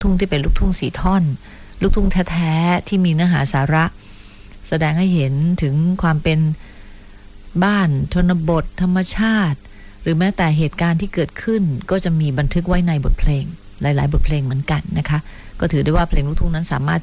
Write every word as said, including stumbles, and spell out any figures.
ทุ่งที่เป็นลูกทุ่งสีท่อนลูกทุ่งแท้ๆที่มีเนื้อหาสาระแสดงให้เห็นถึงความเป็นบ้านชนบทธรรมชาติหรือแม้แต่เหตุการณ์ที่เกิดขึ้นก็จะมีบันทึกไว้ในบทเพลงหลายๆบทเพลงเหมือนกันนะคะก็ถือได้ว่าเพลงลูกทุ่งนั้นสามารถ